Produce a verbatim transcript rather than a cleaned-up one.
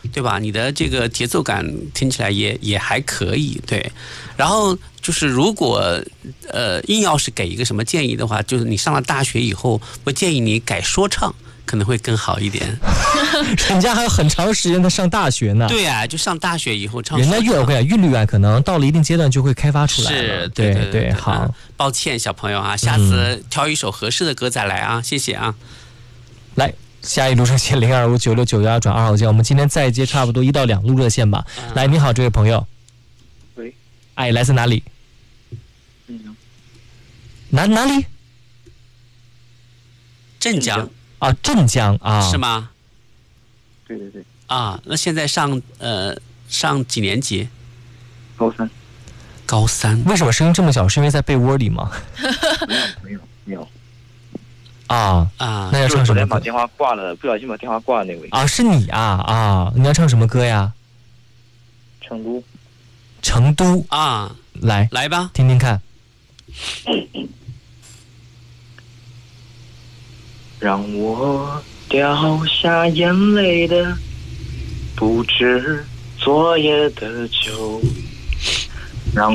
对吧？你的这个节奏感听起来也也还可以，对。然后就是如果呃硬要是给一个什么建议的话，就是你上了大学以后，我建议你改说唱。可能会更好一点。 人家还有很长时间的上大学呢。 对啊，就上大学以后唱。 人家乐我跟你讲，韵律啊，可能到了一定阶段就会开发出来了。 是， 对对 对, 对, 对。 好、 嗯，抱歉，小朋友啊，下次挑一首合适的歌再来啊，嗯、谢谢啊。 来，下一路热线零二五九六九幺转二号键，我们今天再接差不多一到两路热线吧。嗯、来，你好，这位朋友。 喂。 哎，来自哪里？ 嗯。 哪哪里？ 镇江。 啊，镇江啊， 是吗？ 对对对。 啊，那现在上呃上几年级？ 高三。 高三。 为什么声音这么小？是因为在被窝里吗？ 没有没有没有。 啊啊， 那要唱什么歌？ 把电话挂了，不小心把电话挂了那位。 啊，是你啊啊！你要唱什么歌呀？ 成都。 成都啊， 来来吧， 听听看。 让我掉下眼泪的，不止昨夜的酒